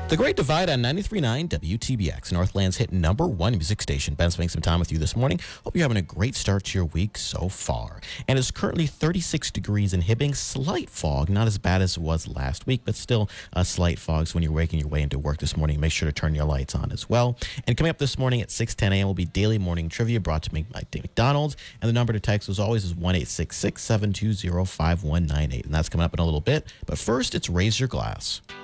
The Great Divide on 93.9 WTBX, Northland's hit number one music station. Ben spending some time with you this morning. Hope you're having a great start to your week so far. And it's currently 36 degrees in Hibbing. Slight fog, not as bad as it was last week, but still a slight fog. So when you're making your way into work this morning, make sure to turn your lights on as well. And coming up this morning at 6:10 a.m. will be Daily Morning Trivia brought to me by Dave McDonald. And the number to text, as always, is 1-866-720-5198. And that's coming up in a little bit. But first, it's Raise Your Glass.